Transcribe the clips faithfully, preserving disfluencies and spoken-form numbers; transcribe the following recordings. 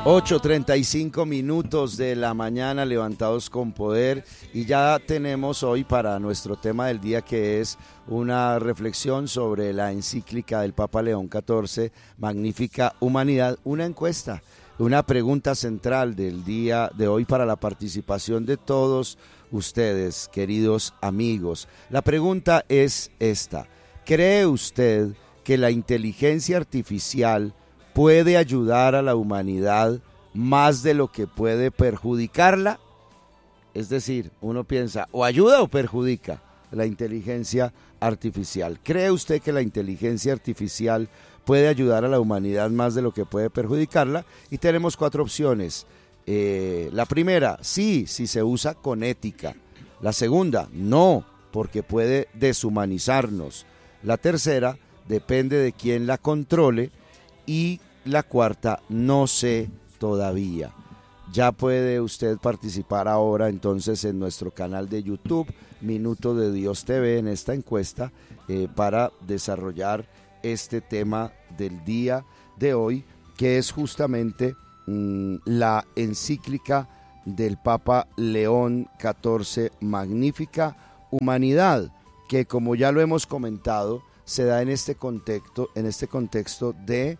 ocho treinta y cinco minutos de la mañana, levantados con poder, y ya tenemos hoy para nuestro tema del día, que es una reflexión sobre la encíclica del Papa León catorce, Magnífica Humanidad, una encuesta, una pregunta central del día de hoy para la participación de todos ustedes, queridos amigos. La pregunta es esta: ¿cree usted que la inteligencia artificial puede ayudar a la humanidad más de lo que puede perjudicarla? Es decir, uno piensa, o ayuda o perjudica la inteligencia artificial. ¿Cree usted que la inteligencia artificial puede ayudar a la humanidad más de lo que puede perjudicarla? Y tenemos cuatro opciones. Eh, la primera, sí, si se usa con ética. La segunda, no, porque puede deshumanizarnos. La tercera, depende de quién la controle. Y la cuarta, no sé todavía. Ya puede usted participar ahora entonces en nuestro canal de YouTube, Minuto de Dios T V, en esta encuesta eh, para desarrollar este tema del día de hoy, que es justamente mmm, la encíclica del Papa León catorce, Magnífica Humanidad, que, como ya lo hemos comentado, se da en este contexto, en este contexto de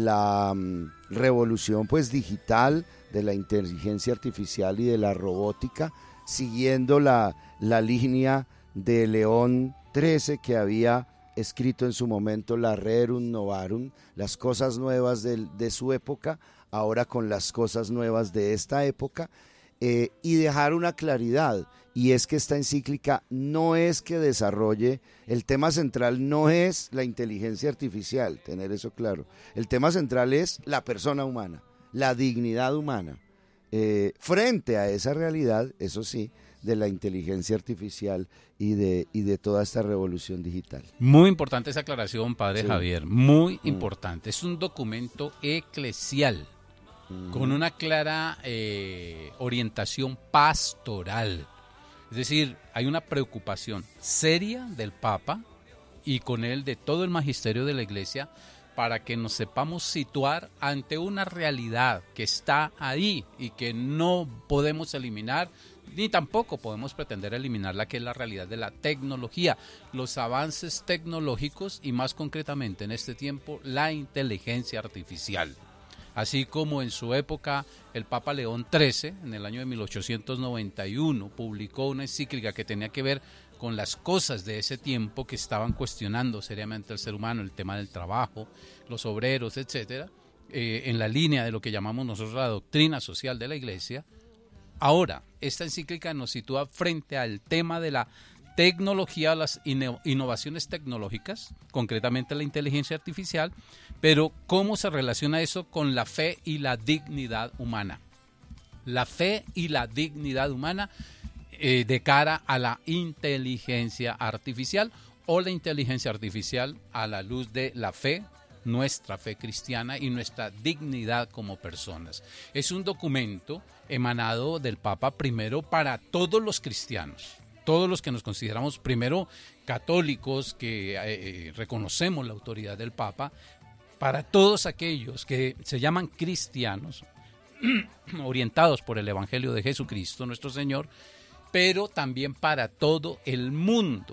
la um, revolución pues digital, de la inteligencia artificial y de la robótica, siguiendo la, la línea de León trece, que había escrito en su momento la Rerum Novarum, las cosas nuevas de, de su época, ahora con las cosas nuevas de esta época, eh, y dejar una claridad, y es que esta encíclica no es que desarrolle, el tema central no es la inteligencia artificial, tener eso claro, el tema central es la persona humana, la dignidad humana, eh, frente a esa realidad, eso sí, de la inteligencia artificial y de, y de toda esta revolución digital. Muy importante esa aclaración, padre sí. Javier, muy mm. importante. Es un documento eclesial mm. con una clara eh, orientación pastoral. Es decir, hay una preocupación seria del Papa y con él de todo el magisterio de la Iglesia para que nos sepamos situar ante una realidad que está ahí y que no podemos eliminar, ni tampoco podemos pretender eliminarla, que es la realidad de la tecnología, los avances tecnológicos y más concretamente en este tiempo la inteligencia artificial. Así como en su época el Papa León trece, en el año de mil ochocientos noventa y uno, publicó una encíclica que tenía que ver con las cosas de ese tiempo que estaban cuestionando seriamente al ser humano, el tema del trabajo, los obreros, etcétera, eh, en la línea de lo que llamamos nosotros la doctrina social de la Iglesia. Ahora, esta encíclica nos sitúa frente al tema de la tecnología, las innovaciones tecnológicas, concretamente la inteligencia artificial, pero cómo se relaciona eso con la fe y la dignidad humana. La fe y la dignidad humana eh, de cara a la inteligencia artificial, o la inteligencia artificial a la luz de la fe, nuestra fe cristiana y nuestra dignidad como personas. Es un documento emanado del Papa primero para todos los cristianos, todos los que nos consideramos primero católicos, que eh, reconocemos la autoridad del Papa, para todos aquellos que se llaman cristianos, orientados por el Evangelio de Jesucristo, nuestro Señor, pero también para todo el mundo.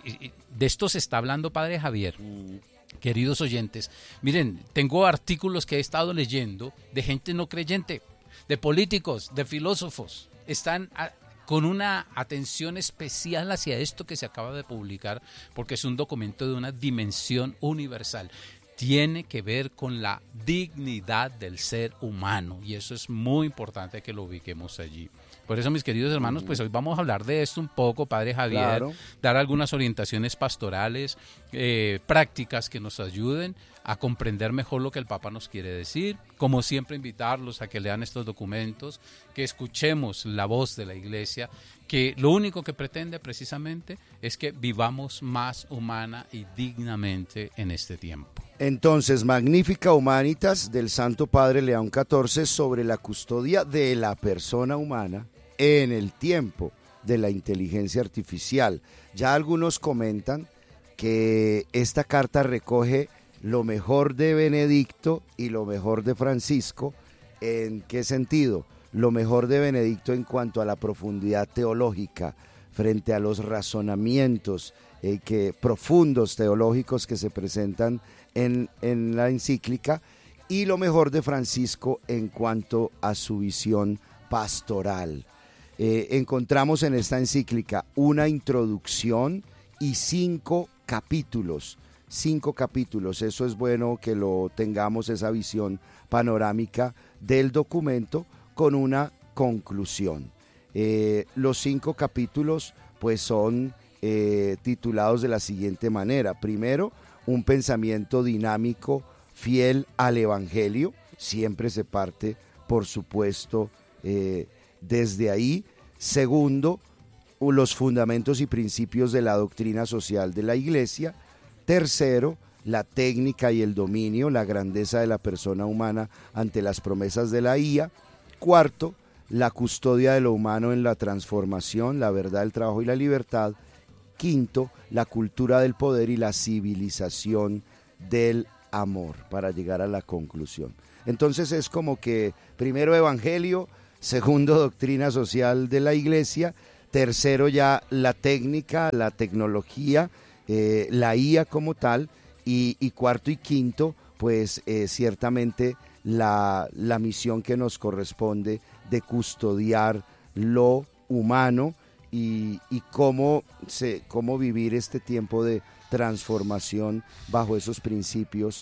De esto se está hablando, padre Javier. Queridos oyentes, miren, tengo artículos que he estado leyendo de gente no creyente, de políticos, de filósofos, están a, con una atención especial hacia esto que se acaba de publicar, porque es un documento de una dimensión universal. Tiene que ver con la dignidad del ser humano, y eso es muy importante que lo ubiquemos allí. Por eso, mis queridos hermanos, pues hoy vamos a hablar de esto un poco, padre Javier, claro. Dar algunas orientaciones pastorales, eh, prácticas que nos ayuden a comprender mejor lo que el Papa nos quiere decir. Como siempre, invitarlos a que lean estos documentos, que escuchemos la voz de la Iglesia, que lo único que pretende precisamente es que vivamos más humana y dignamente en este tiempo. Entonces, Magnífica Humanitas del Santo Padre León catorce sobre la custodia de la persona humana en el tiempo de la inteligencia artificial. Ya algunos comentan que esta carta recoge lo mejor de Benedicto y lo mejor de Francisco ¿En qué sentido? Lo mejor de Benedicto en cuanto a la profundidad teológica, frente a los razonamientos eh, que, profundos teológicos que se presentan en, en la encíclica, y lo mejor de Francisco en cuanto a su visión pastoral. Eh, encontramos en esta encíclica una introducción y cinco capítulos, cinco capítulos, eso es bueno que lo tengamos, esa visión panorámica del documento con una conclusión. Eh, los cinco capítulos pues son eh, titulados de la siguiente manera: primero, un pensamiento dinámico fiel al Evangelio, siempre se parte, por supuesto, eh, desde ahí. Segundo, los fundamentos y principios de la doctrina social de la Iglesia. Tercero, la técnica y el dominio, la grandeza de la persona humana ante las promesas de la I A. Cuarto, la custodia de lo humano en la transformación, la verdad, el trabajo y la libertad. Quinto, la cultura del poder y la civilización del amor, para llegar a la conclusión. Entonces es como que primero Evangelio, segundo doctrina social de la Iglesia, tercero ya la técnica, la tecnología, eh, la I A como tal, y, y cuarto y quinto pues eh, ciertamente la, la misión que nos corresponde de custodiar lo humano y, y cómo, se, cómo vivir este tiempo de transformación bajo esos principios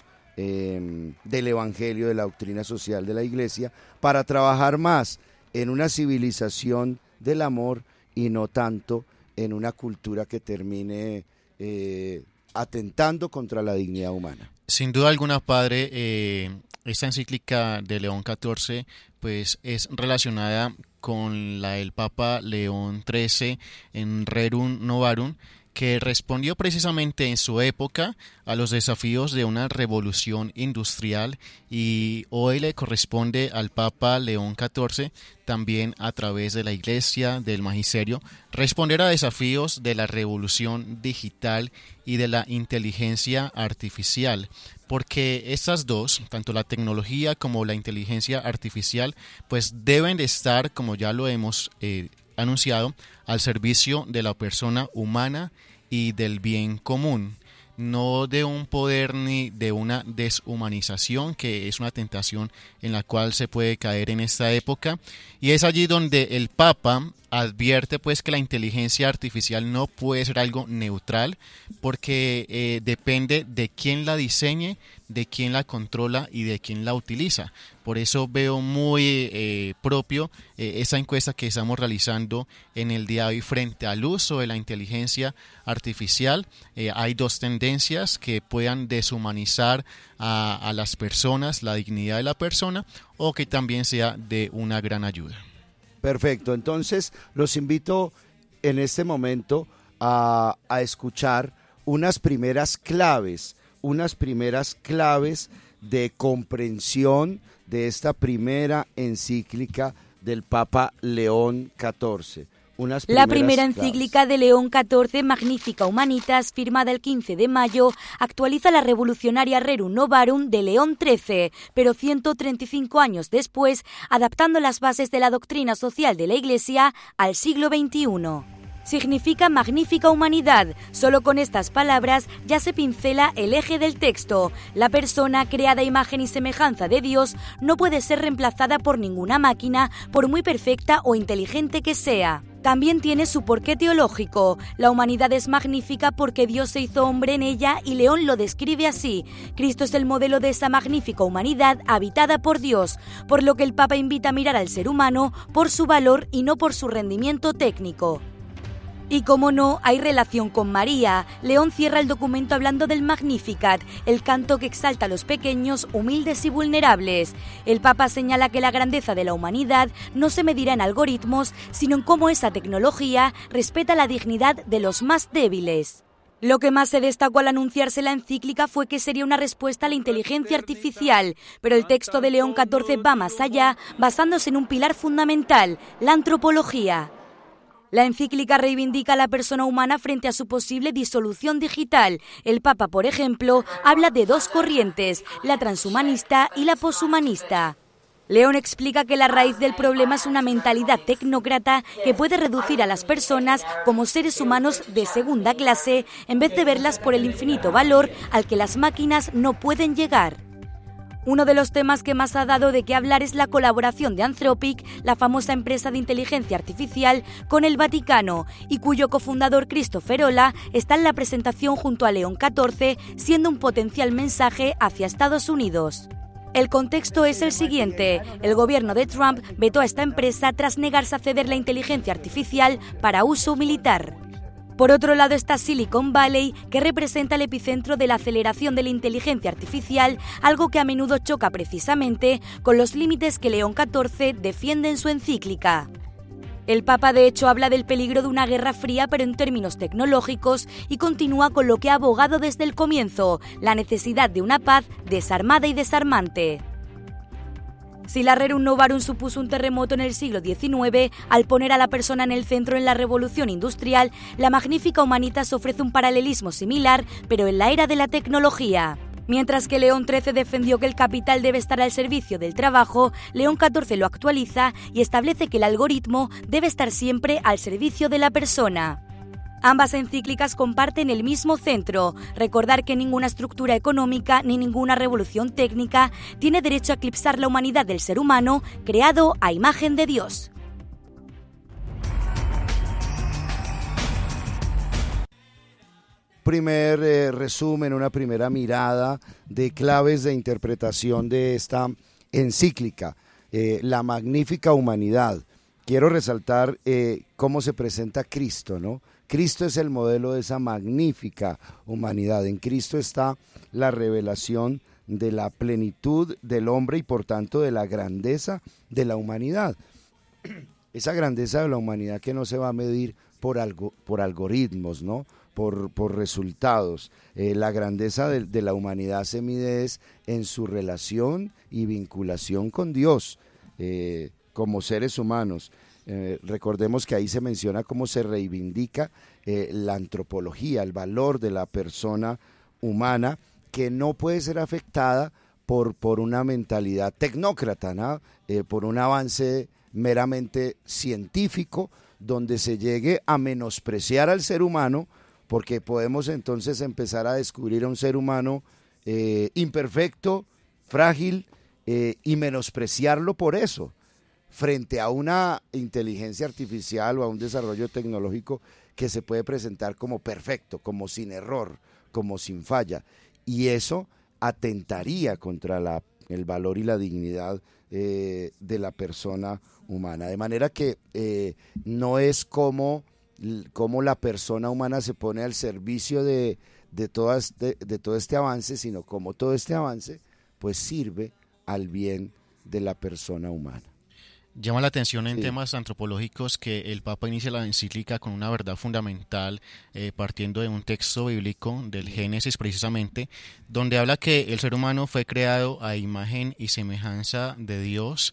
eh, del Evangelio, de la doctrina social de la Iglesia, para trabajar más en una civilización del amor y no tanto en una cultura que termine eh, atentando contra la dignidad humana. Sin duda alguna, padre, eh, esta encíclica de León catorce pues es relacionada con la del Papa León trece en Rerum Novarum, que respondió precisamente en su época a los desafíos de una revolución industrial, y hoy le corresponde al Papa León catorce, también a través de la Iglesia, del Magisterio, responder a desafíos de la revolución digital y de la inteligencia artificial, porque estas dos, tanto la tecnología como la inteligencia artificial, pues deben de estar, como ya lo hemos eh, anunciado, al servicio de la persona humana y del bien común, no de un poder ni de una deshumanización, que es una tentación en la cual se puede caer en esta época. Y es allí donde el Papa advierte pues que la inteligencia artificial no puede ser algo neutral, porque eh, depende de quién la diseñe, de quién la controla y de quién la utiliza. Por eso veo muy eh, propio eh, esa encuesta que estamos realizando en el día de hoy frente al uso de la inteligencia artificial. Eh, hay dos tendencias: que puedan deshumanizar a, a las personas, la dignidad de la persona, o que también sea de una gran ayuda. Perfecto, entonces los invito en este momento a, a escuchar unas primeras claves, unas primeras claves de comprensión de esta primera encíclica del Papa León catorce. Unas La primera claves. encíclica de León catorce, Magnificat Humanitas, firmada el quince de mayo, actualiza la revolucionaria Rerum Novarum de León trece, pero ciento treinta y cinco años después, adaptando las bases de la doctrina social de la Iglesia al siglo veintiuno. Significa magnífica humanidad. Solo con estas palabras ya se pincela el eje del texto. La persona, creada a imagen y semejanza de Dios, no puede ser reemplazada por ninguna máquina, por muy perfecta o inteligente que sea. También tiene su porqué teológico. La humanidad es magnífica porque Dios se hizo hombre en ella, y León lo describe así. Cristo es el modelo de esa magnífica humanidad habitada por Dios, por lo que el Papa invita a mirar al ser humano por su valor y no por su rendimiento técnico. Y como no, hay relación con María. León cierra el documento hablando del Magnificat, el canto que exalta a los pequeños, humildes y vulnerables. El Papa señala que la grandeza de la humanidad no se medirá en algoritmos, sino en cómo esa tecnología respeta la dignidad de los más débiles. Lo que más se destacó al anunciarse la encíclica fue que sería una respuesta a la inteligencia artificial, pero el texto de León catorce va más allá, basándose en un pilar fundamental, la antropología. La encíclica reivindica a la persona humana frente a su posible disolución digital. El Papa, por ejemplo, habla de dos corrientes, la transhumanista y la poshumanista. León explica que la raíz del problema es una mentalidad tecnócrata que puede reducir a las personas como seres humanos de segunda clase en vez de verlas por el infinito valor al que las máquinas no pueden llegar. Uno de los temas que más ha dado de qué hablar es la colaboración de Anthropic, la famosa empresa de inteligencia artificial, con el Vaticano, y cuyo cofundador Christopher Olah está en la presentación junto a León catorce, siendo un potencial mensaje hacia Estados Unidos. El contexto es el siguiente: el gobierno de Trump vetó a esta empresa tras negarse a ceder la inteligencia artificial para uso militar. Por otro lado está Silicon Valley, que representa el epicentro de la aceleración de la inteligencia artificial, algo que a menudo choca precisamente con los límites que León catorce defiende en su encíclica. El Papa de hecho habla del peligro de una guerra fría pero en términos tecnológicos y continúa con lo que ha abogado desde el comienzo, la necesidad de una paz desarmada y desarmante. Si la Rerum Novarum supuso un terremoto en el siglo diecinueve, al poner a la persona en el centro en la revolución industrial, la Magnifica Humanitas ofrece un paralelismo similar, pero en la era de la tecnología. Mientras que León trece defendió que el capital debe estar al servicio del trabajo, León catorce lo actualiza y establece que el algoritmo debe estar siempre al servicio de la persona. Ambas encíclicas comparten el mismo centro: recordar que ninguna estructura económica ni ninguna revolución técnica tiene derecho a eclipsar la humanidad del ser humano, creado a imagen de Dios. Primer eh, resumen, una primera mirada de claves de interpretación de esta encíclica, eh, la magnífica humanidad. Quiero resaltar eh, cómo se presenta Cristo, ¿no? Cristo es el modelo de esa magnífica humanidad. En Cristo está la revelación de la plenitud del hombre y por tanto de la grandeza de la humanidad. Esa grandeza de la humanidad que no se va a medir por, algo, por algoritmos, ¿no? Por, por resultados. Eh, la grandeza de, de la humanidad se mide es en su relación y vinculación con Dios, eh, como seres humanos. Eh, recordemos que ahí se menciona cómo se reivindica eh, la antropología, el valor de la persona humana, que no puede ser afectada por, por una mentalidad tecnócrata, ¿no? eh, por un avance meramente científico, donde se llegue a menospreciar al ser humano, porque podemos entonces empezar a descubrir a un ser humano eh, imperfecto, frágil, eh, y menospreciarlo por eso, frente a una inteligencia artificial o a un desarrollo tecnológico que se puede presentar como perfecto, como sin error, como sin falla, y eso atentaría contra la, el valor y la dignidad eh, de la persona humana, de manera que eh, no es como, como la persona humana se pone al servicio de, de, todo este, de todo este avance, sino como todo este avance pues sirve al bien de la persona humana. Llama la atención en sí. temas antropológicos que el Papa inicia la encíclica con una verdad fundamental, eh, partiendo de un texto bíblico del Génesis precisamente, donde habla que el ser humano fue creado a imagen y semejanza de Dios,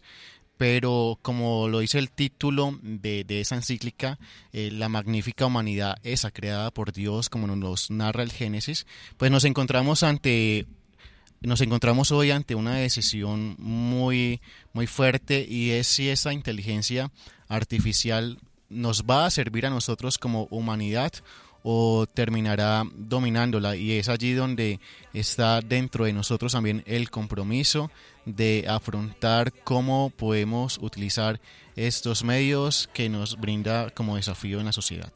pero como lo dice el título de, de esa encíclica, eh, la magnífica humanidad, esa creada por Dios, como nos narra el Génesis, pues nos encontramos ante Nos encontramos hoy ante una decisión muy, muy fuerte, y es si esa inteligencia artificial nos va a servir a nosotros como humanidad o terminará dominándola, y es allí donde está dentro de nosotros también el compromiso de afrontar cómo podemos utilizar estos medios que nos brinda como desafío en la sociedad.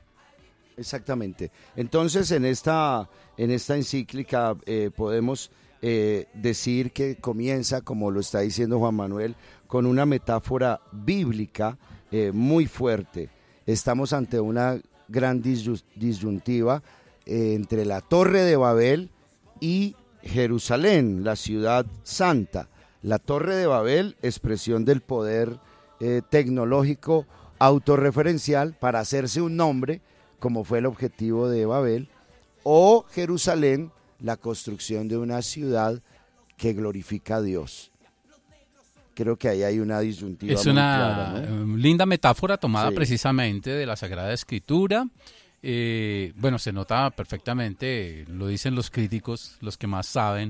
Exactamente. Entonces en esta, en esta encíclica eh, podemos Eh, decir que comienza, como lo está diciendo Juan Manuel, con una metáfora bíblica eh, muy fuerte. Estamos ante una gran disyuntiva eh, entre la Torre de Babel y Jerusalén, la ciudad santa. La Torre de Babel, expresión del poder eh, tecnológico autorreferencial para hacerse un nombre, como fue el objetivo de Babel, o Jerusalén, la construcción de una ciudad que glorifica a Dios. Creo que ahí hay una disyuntiva es muy una clara, ¿no? linda metáfora tomada sí. precisamente de la Sagrada Escritura. Eh, bueno, se nota perfectamente, lo dicen los críticos, los que más saben,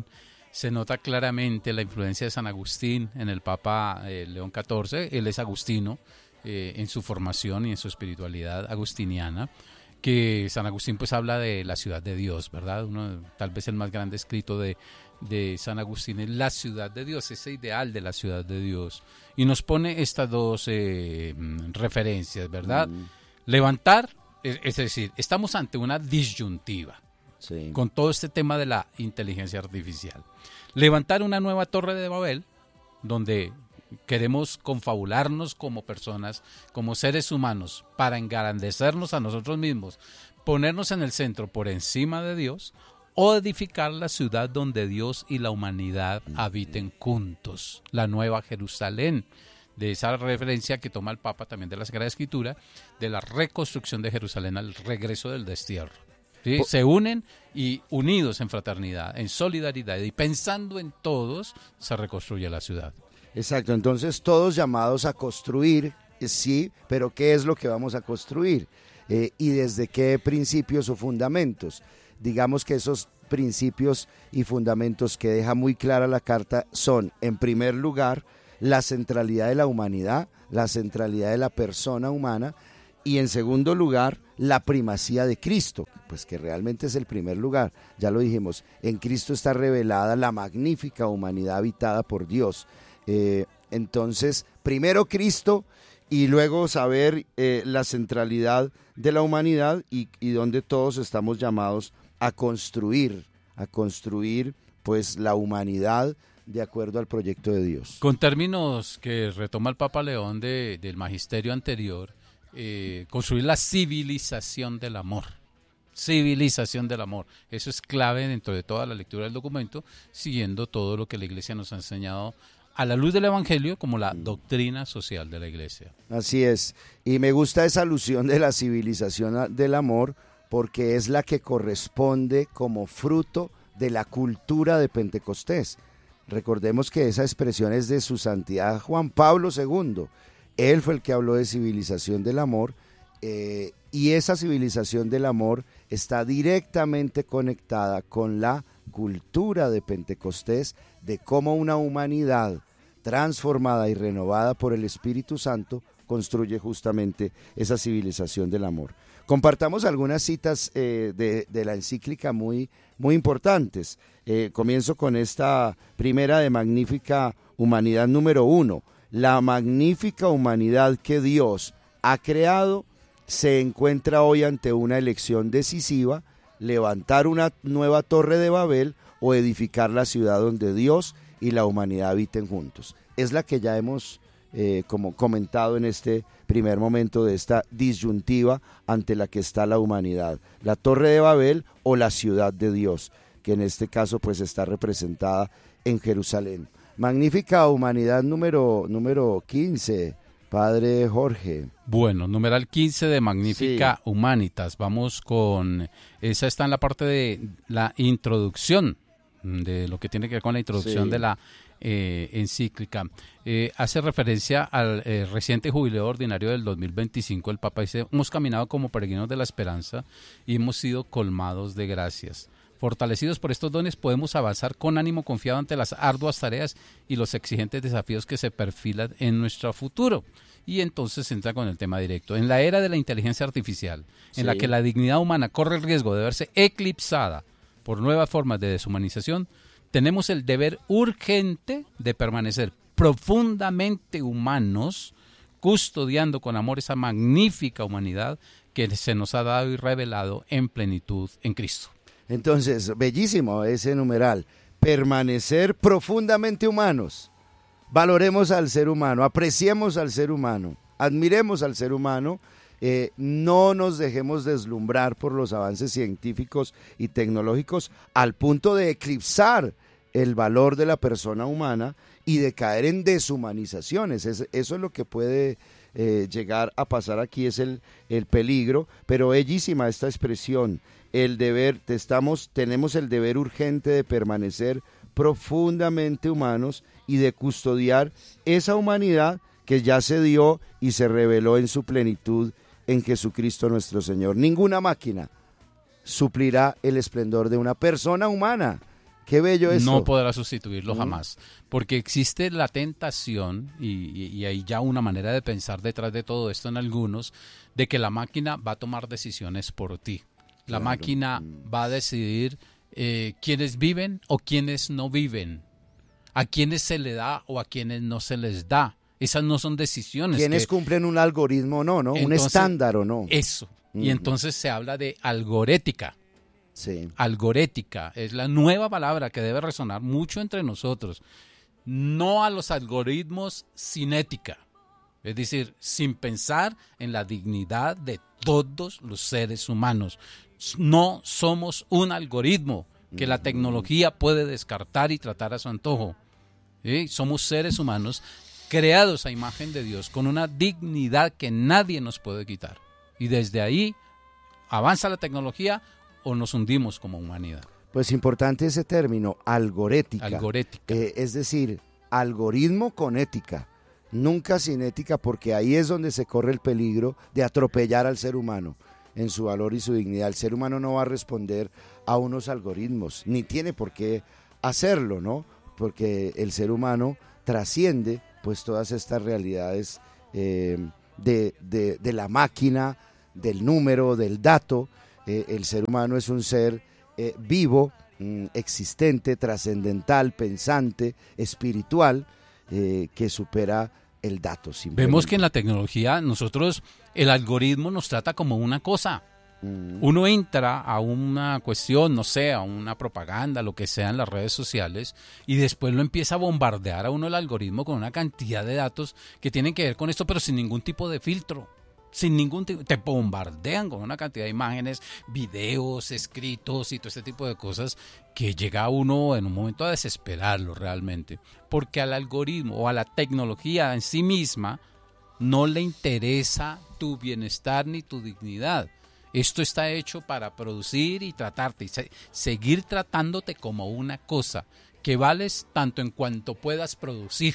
se nota claramente la influencia de San Agustín en el Papa eh, León catorce. Él es agustino eh, en su formación y en su espiritualidad agustiniana, que San Agustín pues habla de la ciudad de Dios, ¿verdad? Uno, tal vez el más grande escrito de, de San Agustín es la ciudad de Dios, ese ideal de la ciudad de Dios. Y nos pone estas dos eh, referencias, ¿verdad? Mm. Levantar, es, es decir, estamos ante una disyuntiva. Sí. Con todo este tema de la inteligencia artificial. Levantar una nueva torre de Babel, donde queremos confabularnos como personas, como seres humanos, para engrandecernos a nosotros mismos, ponernos en el centro por encima de Dios, o edificar la ciudad donde Dios y la humanidad habiten juntos, la Nueva Jerusalén. De esa referencia que toma el Papa también de la Sagrada Escritura, de la reconstrucción de Jerusalén al regreso del destierro. ¿Sí? Se unen y unidos en fraternidad, en solidaridad y pensando en todos, se reconstruye la ciudad. Exacto, entonces todos llamados a construir, sí, pero ¿qué es lo que vamos a construir? Eh, ¿Y desde qué principios o fundamentos? Digamos que esos principios y fundamentos que deja muy clara la carta son, en primer lugar, la centralidad de la humanidad, la centralidad de la persona humana, y en segundo lugar, la primacía de Cristo, pues que realmente es el primer lugar. Ya lo dijimos, en Cristo está revelada la magnífica humanidad habitada por Dios. Eh, entonces, primero Cristo y luego saber eh, la centralidad de la humanidad y, y donde todos estamos llamados a construir, a construir pues la humanidad de acuerdo al proyecto de Dios. Con términos que retoma el Papa León de, del magisterio anterior, Eh, construir la civilización del amor, civilización del amor, eso es clave dentro de toda la lectura del documento, siguiendo todo lo que la Iglesia nos ha enseñado a la luz del Evangelio como la doctrina social de la Iglesia. Así es, y me gusta esa alusión de la civilización del amor porque es la que corresponde como fruto de la cultura de Pentecostés. Recordemos que esa expresión es de su santidad Juan Pablo segundo. Él fue el que habló de civilización del amor eh, y esa civilización del amor está directamente conectada con la cultura de Pentecostés, de cómo una humanidad transformada y renovada por el Espíritu Santo construye justamente esa civilización del amor. Compartamos algunas citas eh, de, de la encíclica muy, muy importantes. Eh, comienzo con esta primera de Magnífica Humanidad número uno. La magnífica humanidad que Dios ha creado se encuentra hoy ante una elección decisiva, levantar una nueva torre de Babel o edificar la ciudad donde Dios y la humanidad habiten juntos. Es la que ya hemos eh, como comentado en este primer momento de esta disyuntiva ante la que está la humanidad, la torre de Babel o la ciudad de Dios, que en este caso pues está representada en Jerusalén. Magnífica Humanidad número, número quince, Padre Jorge. Bueno, numeral quince de Magnífica sí. Humanitas. Vamos con, esa está en la parte de la introducción, de lo que tiene que ver con la introducción sí. de la eh, encíclica. Eh, hace referencia al eh, reciente jubileo ordinario del dos mil veinticinco. El Papa dice, hemos caminado como peregrinos de la esperanza y hemos sido colmados de gracias. Fortalecidos por estos dones podemos avanzar con ánimo confiado ante las arduas tareas y los exigentes desafíos que se perfilan en nuestro futuro. Y entonces entra con el tema directo. En la era de la inteligencia artificial, sí. en la que la dignidad humana corre el riesgo de verse eclipsada por nuevas formas de deshumanización, tenemos el deber urgente de permanecer profundamente humanos, custodiando con amor esa magnífica humanidad que se nos ha dado y revelado en plenitud en Cristo. Entonces, bellísimo ese numeral, permanecer profundamente humanos. Valoremos al ser humano, apreciemos al ser humano, admiremos al ser humano, eh, no nos dejemos deslumbrar por los avances científicos y tecnológicos al punto de eclipsar el valor de la persona humana y de caer en deshumanizaciones. Es, eso es lo que puede eh, llegar a pasar aquí, es el, el peligro, pero bellísima esta expresión. El deber, estamos, tenemos el deber urgente de permanecer profundamente humanos y de custodiar esa humanidad que ya se dio y se reveló en su plenitud en Jesucristo nuestro Señor. Ninguna máquina suplirá el esplendor de una persona humana Qué bello eso. No podrá sustituirlo Mm. jamás, porque existe la tentación, y, y, y hay ya una manera de pensar detrás de todo esto en algunos, de que la máquina va a tomar decisiones por ti. La Claro. máquina Mm. va a decidir eh, quiénes viven o quiénes no viven, a quiénes se le da o a quiénes no se les da. Esas no son decisiones. ¿Quiénes que, cumplen un algoritmo o no, no? un Entonces, estándar o no. Eso. Y Ujú. entonces se habla de algorética. Sí. Algorética es la nueva palabra que debe resonar mucho entre nosotros. No a los algoritmos sin ética, es decir, sin pensar en la dignidad de todos los seres humanos. No somos un algoritmo que la tecnología puede descartar y tratar a su antojo. ¿Sí? Somos seres humanos creados a imagen de Dios con una dignidad que nadie nos puede quitar. Y desde ahí avanza la tecnología o nos hundimos como humanidad. Pues importante ese término, algorética. Algorética. Eh, es decir, algoritmo con ética. Nunca sin ética, porque ahí es donde se corre el peligro de atropellar al ser humano en su valor y su dignidad. El ser humano no va a responder a unos algoritmos, ni tiene por qué hacerlo, ¿no? Porque el ser humano trasciende pues todas estas realidades eh, de, de, de la máquina, del número, del dato. Eh, el ser humano es un ser eh, vivo, mm, existente, trascendental, pensante, espiritual, eh, que supera el dato. Vemos que en la tecnología nosotros, el algoritmo nos trata como una cosa. Mm. Uno entra a una cuestión, no sé, a una propaganda, lo que sea en las redes sociales, y después lo empieza a bombardear a uno el algoritmo con una cantidad de datos que tienen que ver con esto, pero sin ningún tipo de filtro. Sin ningún tipo, te bombardean con una cantidad de imágenes, videos, escritos y todo este tipo de cosas que llega a uno en un momento a desesperarlo realmente. Porque al algoritmo o a la tecnología en sí misma no le interesa tu bienestar ni tu dignidad. Esto está hecho para producir y tratarte y se- seguir tratándote como una cosa que vales tanto en cuanto puedas producir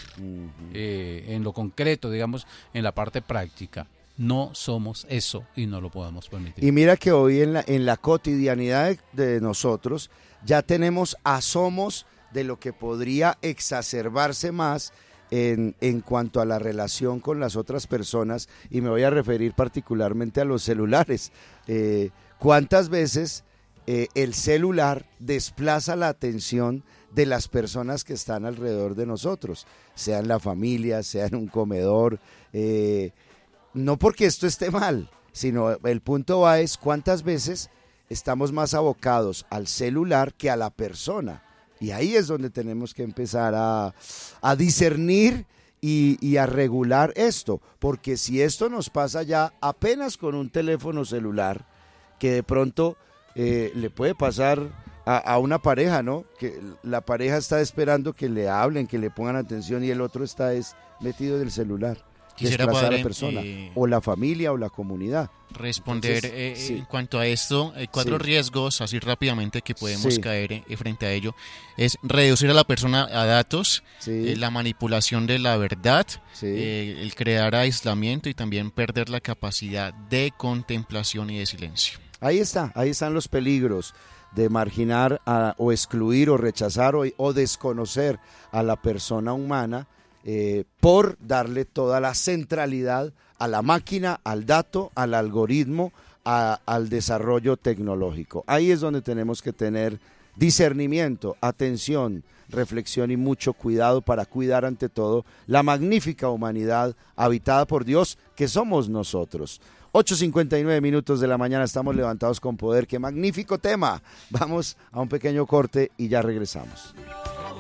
eh, en lo concreto, digamos, en la parte práctica. No somos eso y no lo podemos permitir. Y mira que hoy en la, en la cotidianidad de, de nosotros ya tenemos asomos de lo que podría exacerbarse más en, en cuanto a la relación con las otras personas, y me voy a referir particularmente a los celulares. Eh, ¿Cuántas veces eh, el celular desplaza la atención de las personas que están alrededor de nosotros? Sea en la familia, sea en un comedor, eh, no porque esto esté mal, sino el punto va es cuántas veces estamos más abocados al celular que a la persona. Y ahí es donde tenemos que empezar a, a discernir y, y a regular esto. Porque si esto nos pasa ya apenas con un teléfono celular, que de pronto eh, le puede pasar a, a una pareja, ¿no? Que la pareja está esperando que le hablen, que le pongan atención, y el otro está es metido del celular. Quisiera, Desplazar padre, a la persona, eh, o la familia o la comunidad. responder Entonces, eh, sí. en cuanto a esto, eh, cuatro Sí. riesgos así rápidamente que podemos Sí. caer eh, frente a ello, es reducir a la persona a datos, Sí, eh, la manipulación de la verdad, sí. eh, el crear aislamiento y también perder la capacidad de contemplación y de silencio. Ahí está, ahí están los peligros de marginar a- o excluir o rechazar o, o desconocer a la persona humana eh, por darle toda la centralidad a la máquina, al dato, al algoritmo, a- al desarrollo tecnológico. Ahí es donde tenemos que tener discernimiento, atención, reflexión y mucho cuidado para cuidar ante todo la magnífica humanidad habitada por Dios que somos nosotros. ocho cincuenta y nueve minutos de la mañana, estamos levantados con poder. ¡Qué magnífico tema! Vamos a un pequeño corte y ya regresamos.